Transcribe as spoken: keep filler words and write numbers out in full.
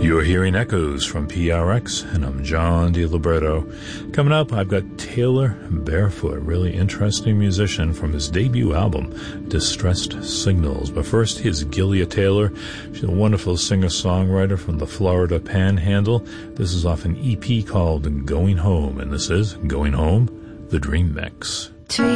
You're hearing Echoes from P R X, and I'm John DiLiberto. Coming up, I've got Taylor Barefoot, really interesting musician from his debut album, Distressed Signals. But first, here's Gilia Taylor. She's a wonderful singer-songwriter from the Florida Panhandle. This is off an E P called Going Home, and this is Going Home, the Dream Mix.